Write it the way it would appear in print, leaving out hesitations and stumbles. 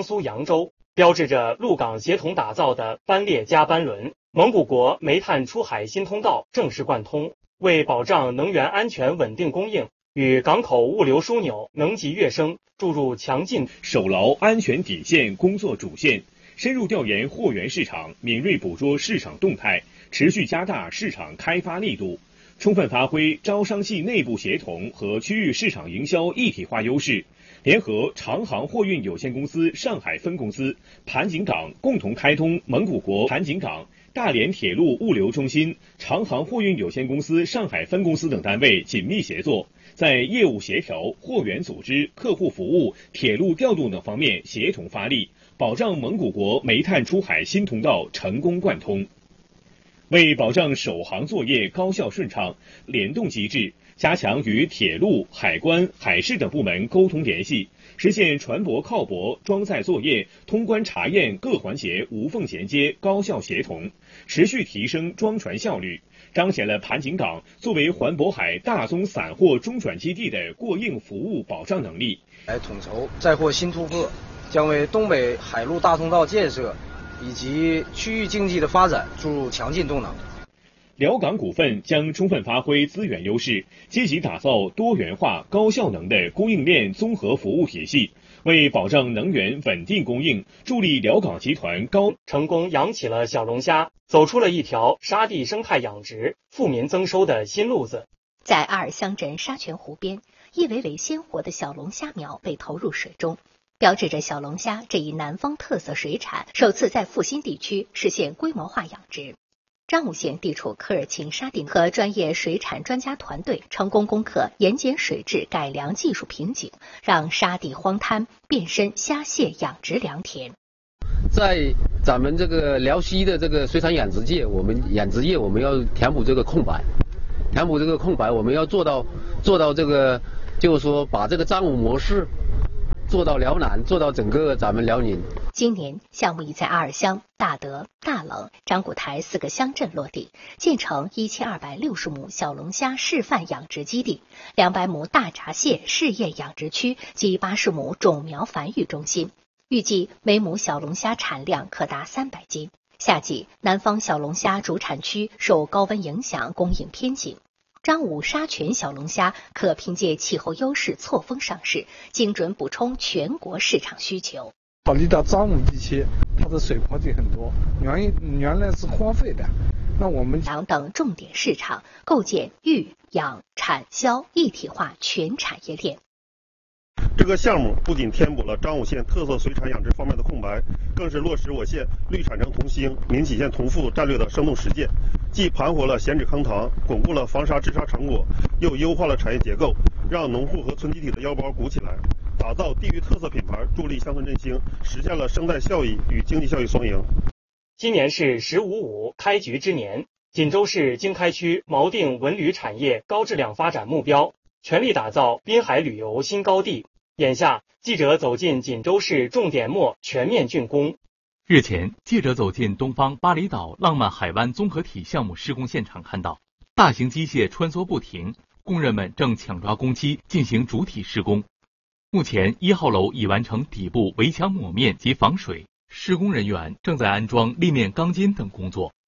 江苏扬州，标志着陆港协同打造的班列加班轮。蒙古国煤炭出海新通道正式贯通，为保障能源安全稳定供应与港口物流枢纽能级跃升注入强劲。 守牢安全底线工作主线，深入调研货源市场，敏锐捕捉市场动态，持续加大市场开发力度，充分发挥招商系内部协同和区域市场营销一体化优势，联合长航货运有限公司上海分公司、盘锦港共同开通蒙古国盘锦港、大连铁路物流中心、长航货运有限公司上海分公司等单位紧密协作，在业务协调、货源组织、客户服务、铁路调度等方面协同发力，保障蒙古国煤炭出海新通道成功贯通。为保障首航作业高效顺畅，联动机制加强与铁路、海关、海事等部门沟通联系，实现船舶靠泊、装载作业、通关查验各环节无缝衔接、高效协同，持续提升装船效率，彰显了盘锦港作为环渤海大宗散货中转基地的过硬服务保障能力。 来统筹载货新突破，将为东北海陆大通道建设以及区域经济的发展注入强劲动能。 辽港股份将充分发挥资源优势，积极打造多元化、高效能的供应链综合服务体系，为保障能源稳定供应，助力辽港集团成功养起了小龙虾，走出了一条沙地生态养殖、富民增收的新路子。 在阿尔乡镇沙泉湖边，一尾尾鲜活的小龙虾苗被投入水中，标志着小龙虾这一南方特色水产首次在阜新地区实现规模化养殖。彰武县地处科尔沁沙地和专业水产专家团队成功攻克盐碱水质改良技术瓶颈，让沙地荒滩变身虾蟹养殖良田。 在咱们这个辽西的这个水产养殖业，我们要填补这个空白，我们要做到这个，就是说把这个彰武模式做到辽南，做到整个咱们辽宁。 今年项目已在阿尔乡、大德、大冷、张古台4个乡镇落地，建成1260亩小龙虾示范养殖基地、200亩大闸蟹试验养殖区及80亩种苗繁育中心，预计每亩小龙虾产量可达300斤。夏季南方小龙虾主产区受高温影响，供应偏紧。彰武沙泉小龙虾可凭借气候优势错峰上市，精准补充全国市场需求。 考虑到彰武地区它的水坡地很多，原来是荒废的，那我们等重点市场，构建育养产销一体化全产业链。 这个项目不仅填补了彰武县特色水产养殖方面的空白，更是落实我县绿产城同兴、民企县同富战略的生动实践，既盘活了闲置坑塘，巩固了防沙治沙成果，又优化了产业结构，让农户和村集体的腰包鼓起来，打造地域特色品牌，助力乡村振兴，实现了生态效益与经济效益双赢。 今年是“15+5”开局之年，锦州市经开区锚定文旅产业高质量发展目标，全力打造滨海旅游新高地。眼下，记者走进锦州市重点墨全面竣工。 日前，记者走进东方巴厘岛浪漫海湾综合体项目施工现场，看到大型机械穿梭不停，工人们正抢抓工期进行主体施工。目前1号楼已完成底部围墙抹面及防水，施工人员正在安装立面钢筋等工作。